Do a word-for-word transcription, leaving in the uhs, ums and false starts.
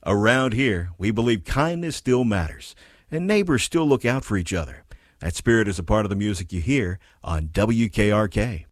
Around here, we believe kindness still matters, and neighbors still look out for each other. That spirit is a part of the music you hear on W K R K.